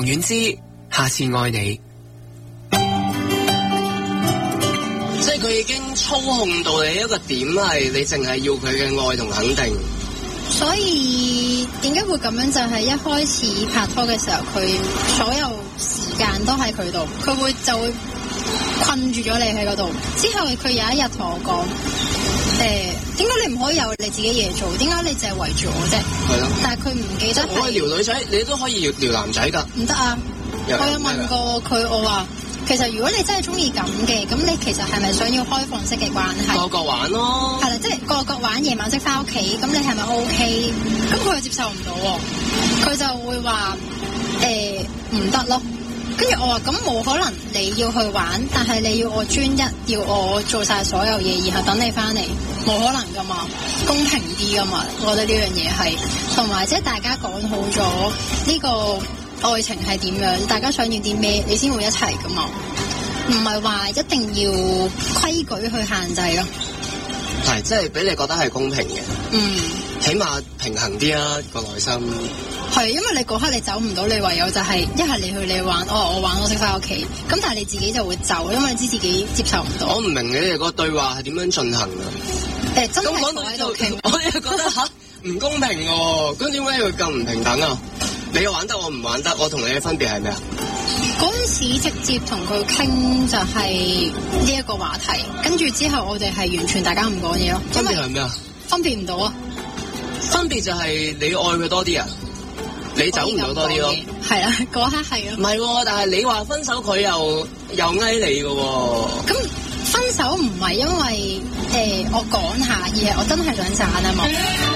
王菀之下次愛你。即係佢已經操控到你一個點，係你淨係要佢嘅愛同肯定。 所以點解會咁樣？就係一開始拍拖嘅時候，佢所有時間都喺佢度，佢就會困住咗你喺嗰度。之後佢有一日同我講，點解你唔可以有你自己嘢做？點解你淨係圍住我啫？係咯。但係佢唔記得。我係撩女仔，你都可以撩男仔㗎。唔得啊！我有問過佢，我話其實如果你真係中意咁嘅，咁你其實係咪想要開放式嘅關係？個個玩咯。係啦，即係個個玩，夜晚即翻屋企，咁你係咪 OK？咁佢又接受唔到喎，佢就會話唔得咯。跟住我話咁冇可能你要去玩，但係你要我專一，要我做晒所有嘢，然後等你翻嚟，冇可能噶嘛，公平啲噶嘛。我覺得呢樣嘢係，同埋即係大家講好咗呢個愛情係點樣，大家想要啲咩，你先會一齊噶嘛，唔係話一定要規矩去限制咯。係，即係俾你覺得係公平嘅。起碼平衡啲啊個內心。係，因為你嗰刻你走唔到，你唯有就係一係你去你玩，我玩我識翻屋企。咁但係你自己就會走，因為你知自己接受唔到。我唔明你哋個對話係點樣進行㗎？真係坐喺度傾，我又覺得吓唔公平喎。咁點解要咁唔平等啊？你又玩得，我唔玩得，我同你嘅分別係咩啊？嗰陣時直接同佢傾就係呢一個話題，跟住之後我哋係完全大家唔講嘢咯。分別係咩啊？分別唔到啊！分別就係你愛佢多啲啊！你走唔到多啲咯。係啦，嗰刻係咯。唔係喎，但係你話分手佢又嗌你嘅喎。咁分手唔係因為我講下，而係我真係想散啊嘛。